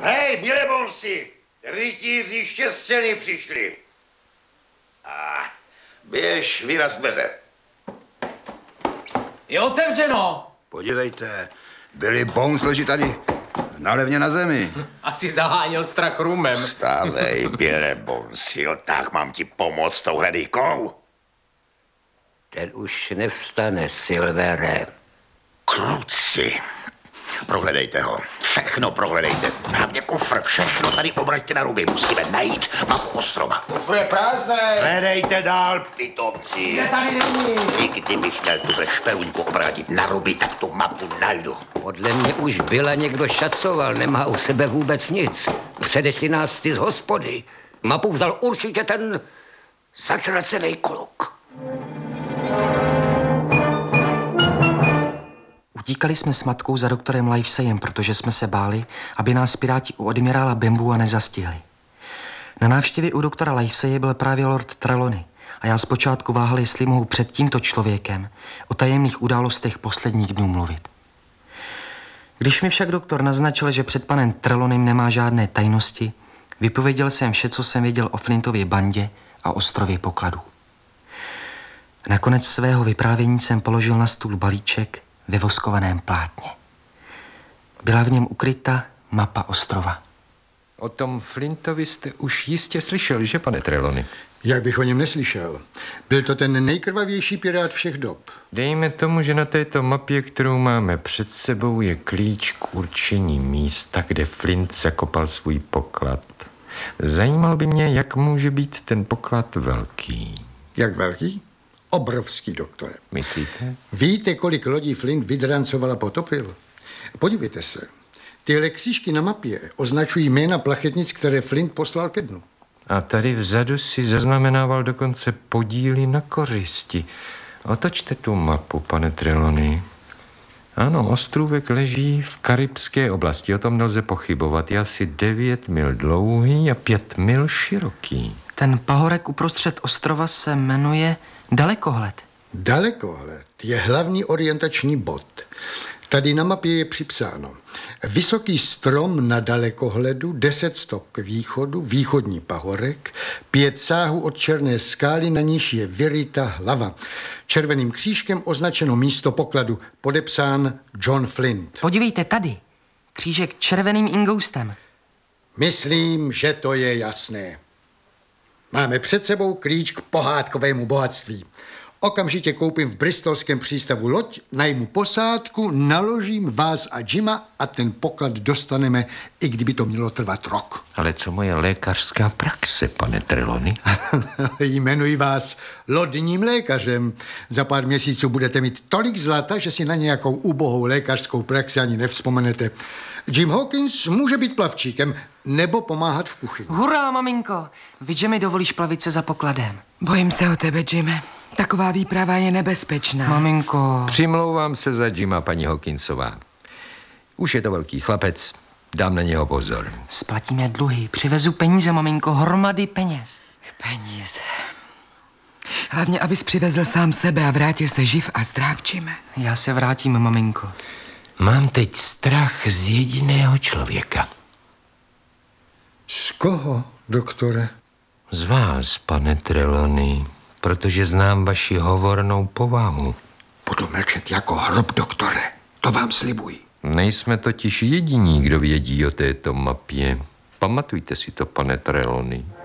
Hej, Bělebolsi, rytíři štěstěny přišli. A běž, vyraz dveře. Je otevřeno. Podívejte, Billy Bones leží tady nalevně na zemi. Asi zaháněl strach rumem. Vstávej, Bělebolsi, tak mám ti pomoct touhle dýkou. Ten už nevstane, Silvere. Kluci, prohledejte ho. Všechno prohledejte. Hlavně kufr, všechno tady obraťte na ruby. Musíme najít mapu ostrova. Kufr je prázdný. Hledejte dál, pitomci. Je tady není. I kdybych chtěl tuhle špeluňku obrátit na ruby, tak tu mapu najdu. Podle mě už byla někdo šacoval, nemá u sebe vůbec nic. Předešli nás ty z hospody. Mapu vzal určitě ten zatracený kluk. Utíkali jsme s matkou za doktorem Liveseyem, protože jsme se báli, aby nás piráti u admirála Bambua nezastihli. Na návštěvě u doktora Liveseye byl právě Lord Trelawney a já zpočátku váhal, jestli mohu před tímto člověkem o tajemných událostech posledních dnů mluvit. Když mi však doktor naznačil, že před panem Trelawneym nemá žádné tajnosti, vypověděl jsem vše, co jsem věděl o Flintově bandě a ostrově pokladů. Nakonec svého vyprávění jsem položil na stůl balíček ve voskovaném plátně. Byla v něm ukryta mapa ostrova. O tom Flintovi jste už jistě slyšeli, že, pane Trelawney? Jak bych o něm neslyšel? Byl to ten nejkrvavější pirát všech dob. Dejme tomu, že na této mapě, kterou máme před sebou, je klíč k určení místa, kde Flint zakopal svůj poklad. Zajímalo by mě, jak může být ten poklad velký. Jak velký? Obrovský, doktore. Myslíte? Víte, kolik lodí Flint vydrancoval a potopil? Podívejte se. Tyhle křížky na mapě označují jména plachetnic, které Flint poslal ke dnu. A tady vzadu si zaznamenával dokonce podíly na kořisti. Otočte tu mapu, pane Trelawney. Ano, ostrůvek leží v karibské oblasti, o tom nelze pochybovat. Je asi 9 mil dlouhý a 5 mil široký. Ten pahorek uprostřed ostrova se jmenuje Dalekohled. Dalekohled je hlavní orientační bod. Tady na mapě je připsáno: vysoký strom na dalekohledu, 10 stop k východu, východní pahorek, 5 sáhů od černé skály, na níž je vyryta hlava. Červeným křížkem označeno místo pokladu, podepsán John Flint. Podívejte tady, křížek červeným ingoustem. Myslím, že to je jasné. Máme před sebou klíč k pohádkovému bohatství. Okamžitě koupím v bristolském přístavu loď, najmu posádku, naložím vás a Jima a ten poklad dostaneme, i kdyby to mělo trvat rok. Ale co moje lékařská praxe, pane Trelawney? Jmenuji vás lodním lékařem. Za pár měsíců budete mít tolik zlata, že si na nějakou ubohou lékařskou praxi ani nevzpomenete. Jim Hawkins může být plavčíkem nebo pomáhat v kuchyni. Hurá, maminko! Víš, že mi dovolíš plavit se za pokladem? Bojím se o tebe, Jime. Taková výprava je nebezpečná. Maminko... Přimlouvám se za Jima, paní Hawkinsová. Už je to velký chlapec, dám na něho pozor. Splatíme dluhy, přivezu peníze, maminko, hromady peněz. Peníze. Hlavně, abys přivezl sám sebe a vrátil se živ a zdrav, Jime. Já se vrátím, maminko. Mám teď strach z jediného člověka. Z koho, doktore? Z vás, pane Trelawney, protože znám vaši hovornou povahu. Budu mlčet jako hrob, doktore. To vám slibuji. Nejsme totiž jediní, kdo vědí o této mapě. Pamatujte si to, pane Trelawney.